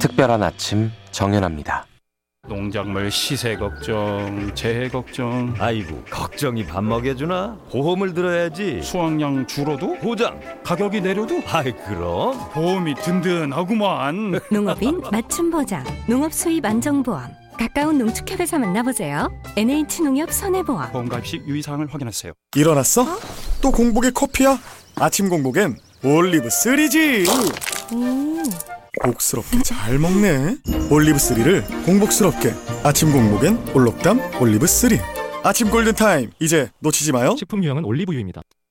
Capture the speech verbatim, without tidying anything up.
특별한 아침 정연합니다. 농작물 시세 걱정, 재해 걱정. 아이고, 걱정이 밥 먹여주나? 보험을 들어야지. 수확량 줄어도 보장. 가격이 내려도 아이 그럼 보험이 든든하구만. 농업인 맞춤 보장, 농업 수입 안정보험. 가까운 농축협에서 만나보세요. 엔에이치농협 손해보험. 보험 가입 시 유의사항을 확인하세요. 일어났어? 어? 또 공복에 커피야? 아침 공복엔 올리브 쓰리지. 음. 복스럽게 잘 먹네. 올리브 쓰리를 공복스럽게. 아침 공복엔 올록담 올리브 쓰리. 아침 골든타임, 이제 놓치지 마요. 식품 유형은 올리브유입니다.